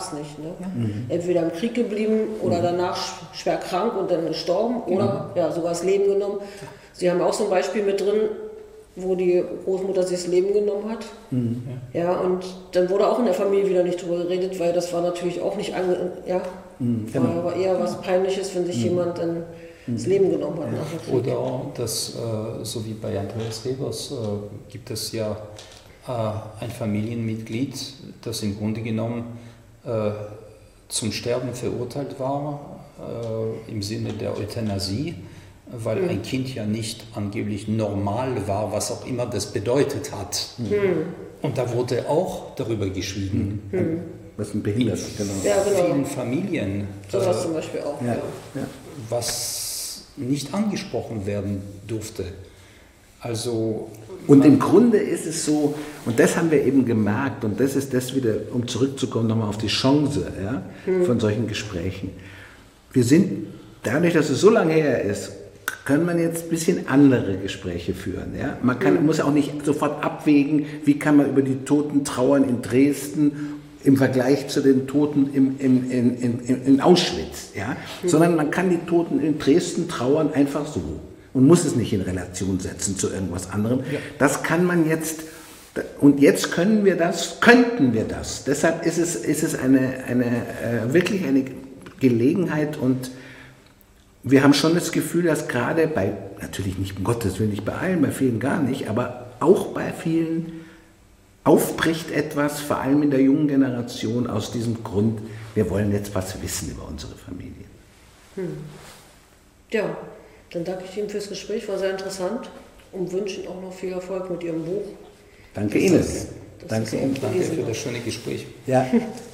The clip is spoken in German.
es nicht. Ne? Entweder im Krieg geblieben oder danach schwer krank und dann gestorben oder sogar das Leben genommen. Sie haben auch so ein Beispiel mit drin, wo die Großmutter sich das Leben genommen hat. Ja, und dann wurde auch in der Familie wieder nicht drüber geredet, weil das war natürlich auch nicht war eher was Peinliches, wenn sich jemand dann das Leben genommen hat. Oder das, so wie bei Andreas Rebers, gibt es ja ein Familienmitglied, das im Grunde genommen zum Sterben verurteilt war, im Sinne der Euthanasie, weil ein Kind ja nicht angeblich normal war, was auch immer das bedeutet hat. Und da wurde auch darüber geschwiegen. Was ein Behindert, genau. Ja, genau. In vielen Familien, Sowas zum Beispiel auch. was nicht angesprochen werden durfte. Also und im Grunde ist es so, und das haben wir eben gemerkt, und das ist das wieder, um zurückzukommen nochmal auf die Chance von solchen Gesprächen. Wir sind, dadurch, dass es so lange her ist, kann man jetzt ein bisschen andere Gespräche führen. Ja? Man muss auch nicht sofort abwägen, wie kann man über die Toten trauern in Dresden im Vergleich zu den Toten in Auschwitz. Ja? Sondern man kann die Toten in Dresden trauern einfach so und muss es nicht in Relation setzen zu irgendwas anderem. Ja. Das kann man jetzt, und jetzt könnten wir das. Deshalb ist es wirklich eine Gelegenheit, und wir haben schon das Gefühl, dass gerade bei, natürlich nicht, um Gottes Willen nicht bei allen, bei vielen gar nicht, aber auch bei vielen aufbricht etwas, vor allem in der jungen Generation, aus diesem Grund, wir wollen jetzt was wissen über unsere Familie. Ja, dann danke ich Ihnen fürs Gespräch, war sehr interessant und wünsche Ihnen auch noch viel Erfolg mit Ihrem Buch. Danke Ihnen. Danke für das schöne Gespräch. Ja.